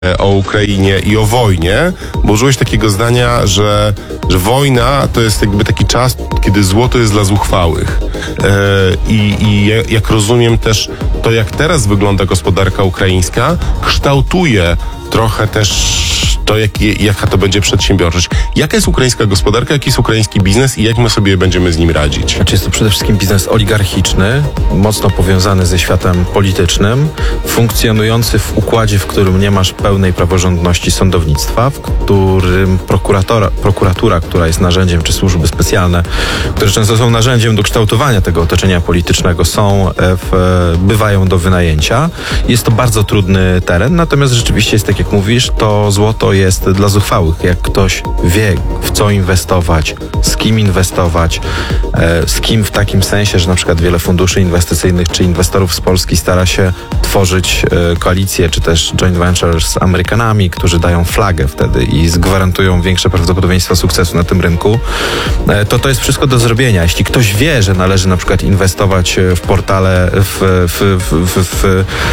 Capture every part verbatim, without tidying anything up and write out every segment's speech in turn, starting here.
o Ukrainie i o wojnie, bo użyłeś takiego zdania, że, że wojna to jest jakby taki czas, kiedy złoto jest dla zuchwałych. E, i, I jak rozumiem też to, jak teraz wygląda gospodarka ukraińska, kształtuje trochę też to, jak, jaka to będzie przedsiębiorczość. Jaka jest ukraińska gospodarka, jaki jest ukraiński biznes i jak my sobie będziemy z nim radzić? Znaczy jest to przede wszystkim biznes oligarchiczny, mocno powiązany ze światem politycznym, funkcjonujący w układzie, w którym nie masz pełnej praworządności sądownictwa, w którym prokuratora, prokuratura, która jest narzędziem, czy służby specjalne, które często są narzędziem do kształtowania tego otoczenia politycznego, są w, bywają do wynajęcia. Jest to bardzo trudny teren, natomiast rzeczywiście jest tak, jak mówisz, to złoto jest dla zuchwałych. Jak ktoś wie, w co inwestować, z kim inwestować, e, z kim w takim sensie, że na przykład wiele funduszy inwestycyjnych czy inwestorów z Polski stara się tworzyć e, koalicje, czy też joint venture z Amerykanami, którzy dają flagę wtedy i zgwarantują większe prawdopodobieństwo sukcesu na tym rynku, e, to to jest wszystko do zrobienia. Jeśli ktoś wie, że należy na przykład inwestować w portale, w, w, w, w, w,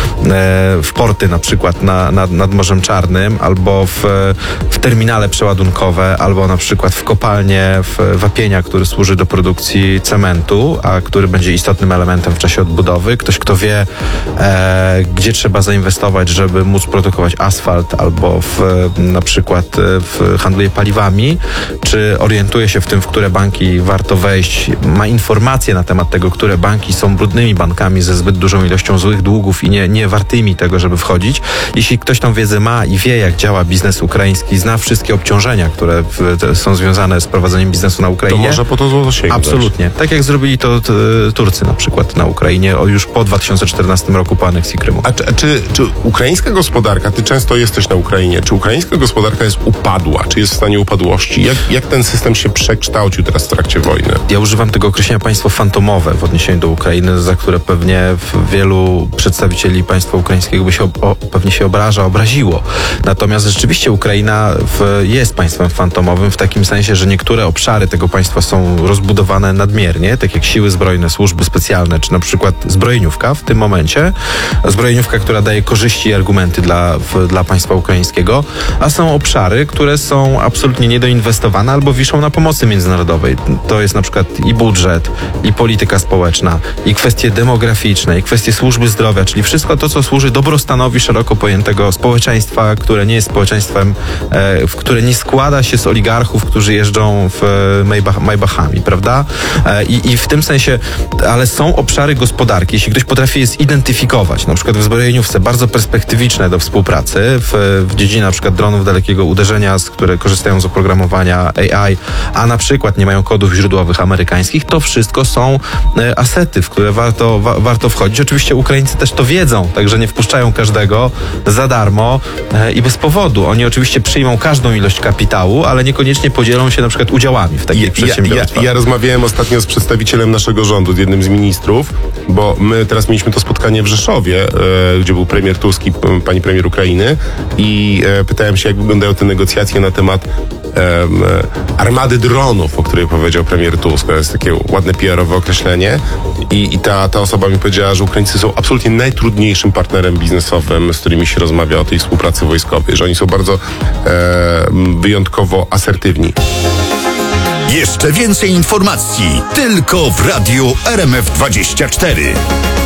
e, w porty na przykład na, nad, nad Morzem Czarnym, albo w, w terminale przeładunkowe, albo na przykład w kopalnie w wapienia, który służy do produkcji cementu, a który będzie istotnym elementem w czasie odbudowy. Ktoś, kto wie, e, gdzie trzeba zainwestować, żeby móc produkować asfalt, albo w, na przykład w handluje paliwami, czy orientuje się w tym, w które banki warto wejść, ma informacje na temat tego, które banki są brudnymi bankami ze zbyt dużą ilością złych długów i nie, nie wartymi tego, żeby wchodzić. Jeśli ktoś tą wiedzę ma i wie, jak działa biznes ukraiński, zna wszystkie obciążenia, które w, te, są związane z prowadzeniem biznesu na Ukrainie. To może po to złoto sięgnąć. Absolutnie. Tak jak zrobili to t, Turcy na przykład na Ukrainie o, już po dwa tysiące czternastym roku po aneksji Krymu. A, czy, a czy, czy ukraińska gospodarka, ty często jesteś na Ukrainie, czy ukraińska gospodarka jest upadła? Czy jest w stanie upadłości? Jak, jak ten system się przekształcił teraz w trakcie wojny? Ja używam tego określenia państwo fantomowe w odniesieniu do Ukrainy, za które pewnie wielu przedstawicieli państwa ukraińskiego by się ob, o, pewnie się obraża, obraziło. Natomiast rzeczywiście Ukraina w, jest państwem fantomowym w takim sensie, że niektóre obszary tego państwa są rozbudowane nadmiernie, tak jak siły zbrojne, służby specjalne, czy na przykład zbrojeniówka w tym momencie. Zbrojeniówka, która daje korzyści i argumenty dla, w, dla państwa ukraińskiego, a są obszary, które są absolutnie niedoinwestowane albo wiszą na pomocy międzynarodowej. To jest na przykład i budżet, i polityka społeczna, i kwestie demograficzne, i kwestie służby zdrowia, czyli wszystko to, co służy dobrostanowi szeroko pojętego społeczeństwa, które nie jest społeczeństwem, e, w które nie składa się z oligarchów, którzy jeżdżą w Maybach, Maybachami, prawda? E, i, I w tym sensie, ale są obszary gospodarki, jeśli ktoś potrafi je zidentyfikować, na przykład w zbrojeniówce bardzo perspektywiczne do współpracy, w, w dziedzinie na przykład dronów dalekiego uderzenia, z które korzystają z oprogramowania A I, a na przykład nie mają kodów źródłowych amerykańskich, to wszystko są e, asety, w które warto, wa, warto wchodzić. Oczywiście Ukraińcy też to wiedzą, także nie wpuszczają każdego za darmo e, i bez powodu. Oni oczywiście przyjmą każdą ilość kapitału, ale niekoniecznie podzielą się na przykład udziałami w takich ja, przedsiębiorstwach. Ja, ja, ja rozmawiałem ostatnio z przedstawicielem naszego rządu, z jednym z ministrów, bo my teraz mieliśmy to spotkanie w Rzeszowie, e, gdzie był premier Tusk i p- pani premier Ukrainy i e, pytałem się, jak wyglądają te negocjacje na temat e, armady dronów, o której powiedział premier Tusk. To jest takie ładne P R owe określenie i, i ta, ta osoba mi powiedziała, że Ukraińcy są absolutnie najtrudniejszym partnerem biznesowym, z którymi się rozmawia o tej współpracy wojskowej, że oni są bardzo e, wyjątkowo asertywni. Jeszcze więcej informacji tylko w Radiu R M F dwadzieścia cztery.